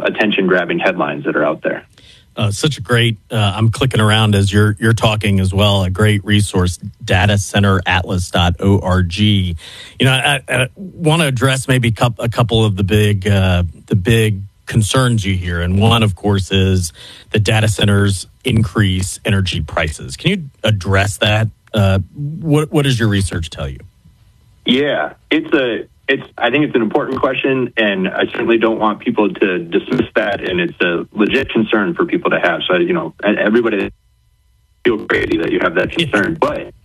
attention-grabbing headlines that are out there. Such a great, I'm clicking around as you're talking as well, a great resource, datacentratlas.org. You know, I want to address maybe a couple of the big concerns you hear. And one, of course, is the data centers increase energy prices. Can you address that? What does your research tell you? Yeah, I think it's an important question, and I certainly don't want people to dismiss that, and it's a legit concern for people to have. So, you know, everybody feel crazy that you have that concern. But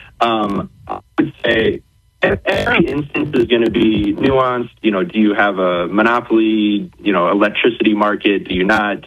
I would say every instance is going to be nuanced. You know, do you have a monopoly, electricity market? Do you not?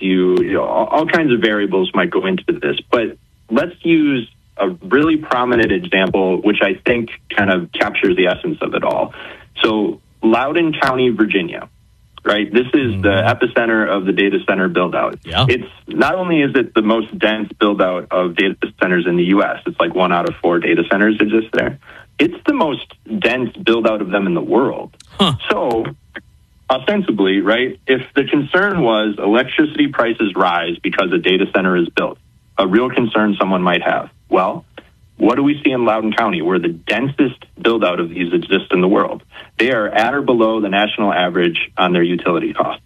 All kinds of variables might go into this. But let's use a really prominent example, which I think kind of captures the essence of it all. So Loudoun County, Virginia, right? This is the epicenter of the data center build-out. Yeah. It's not only is it the most dense build-out of data centers in the U.S., it's like 1 out of 4 data centers exist there. It's the most dense build-out of them in the world. Huh. So ostensibly, right, if the concern was electricity prices rise because a data center is built, a real concern someone might have. Well, what do we see in Loudoun County, where the densest build-out of these exists in the world? They are at or below the national average on their utility costs.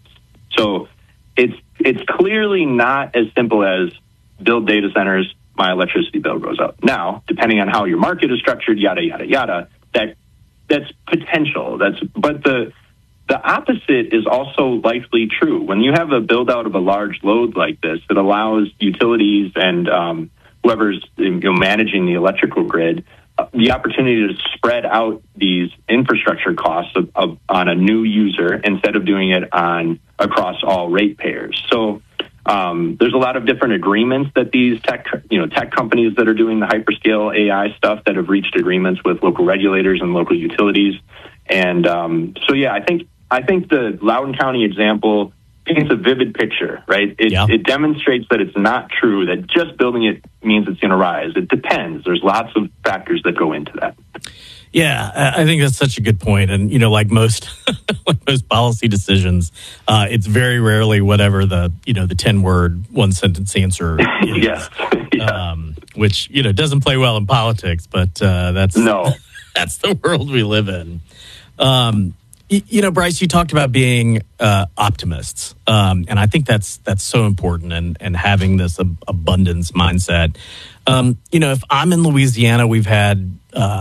So it's clearly not as simple as build data centers, my electricity bill goes up. Now, depending on how your market is structured, yada, yada, yada, that's potential. But the opposite is also likely true. When you have a build-out of a large load like this, it allows utilities and whoever's managing the electrical grid the opportunity to spread out these infrastructure costs on a new user instead of doing it across all ratepayers. So there's a lot of different agreements that these tech companies that are doing the hyperscale AI stuff that have reached agreements with local regulators and local utilities. And I think the Loudoun County example paints a vivid picture, right? It demonstrates that it's not true that just building it means it's going to rise. It depends. There's lots of factors that go into that. Yeah, I think that's such a good point. And, like most policy decisions, it's very rarely whatever the 10-word, one-sentence answer is. Yes. Yeah. Which, doesn't play well in politics, but that's the world we live in. Bryce, you talked about being optimists, and I think that's so important, and having this abundance mindset. If I'm in Louisiana, we've had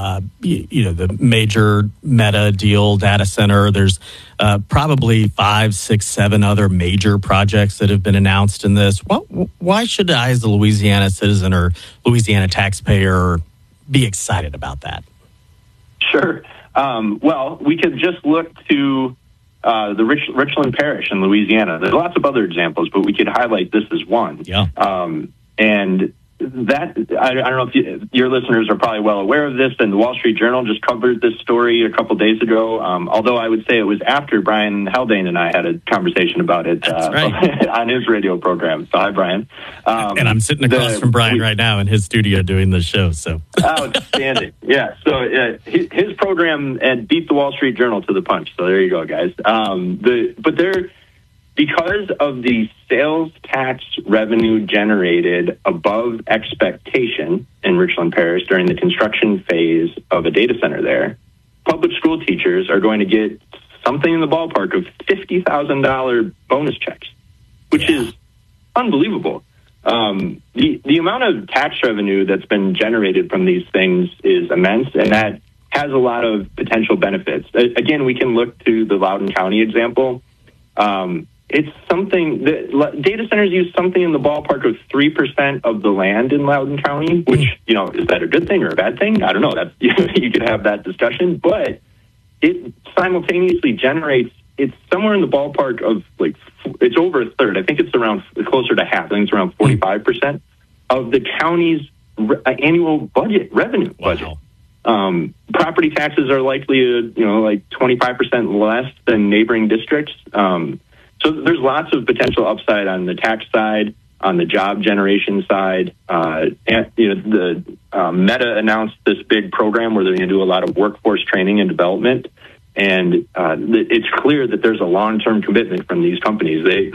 the major Meta deal, data center. There's probably 5, 6, 7 other major projects that have been announced in this. Why should I, as a Louisiana citizen or Louisiana taxpayer, be excited about that? Sure. Well, we could just look to the Richland Parish in Louisiana. There's lots of other examples, but we could highlight this as one. Yeah. And that, I don't know if your listeners are probably well aware of this, and the Wall Street Journal just covered this story a couple days ago, although I would say it was after Brian Haldane and I had a conversation about it on his radio program. So hi, Brian. And I'm sitting across from Brian right now in his studio doing this show. So outstanding. Yeah. So his program beat the Wall Street Journal to the punch. So there you go, guys. Because of the sales tax revenue generated above expectation in Richland Parish during the construction phase of a data center there, public school teachers are going to get something in the ballpark of $50,000 bonus checks, which is unbelievable. The amount of tax revenue that's been generated from these things is immense, and that has a lot of potential benefits. Again, we can look to the Loudoun County example. It's something that data centers use something in the ballpark of 3% of the land in Loudoun County, which, is that a good thing or a bad thing? I don't know. That's, you could have that discussion, but it simultaneously generates, it's somewhere in the ballpark of it's over a third. I think it's around closer to half. I think it's around 45% of the county's annual revenue budget. Property taxes are likely, 25% less than neighboring districts. So there's lots of potential upside on the tax side, on the job generation side. The Meta announced this big program where they're going to do a lot of workforce training and development. And it's clear that there's a long-term commitment from these companies.